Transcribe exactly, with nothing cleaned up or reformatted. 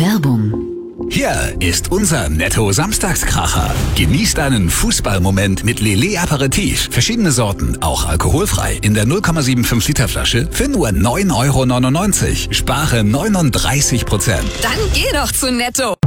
Werbung. Hier ist unser Netto-Samstagskracher. Genießt einen Fußballmoment mit Lillet Aperitif. Verschiedene Sorten, auch alkoholfrei. In der null Komma fünfundsiebzig Liter Flasche für nur neun Euro neunundneunzig. Spare neununddreißig Prozent. Dann geh doch zu Netto.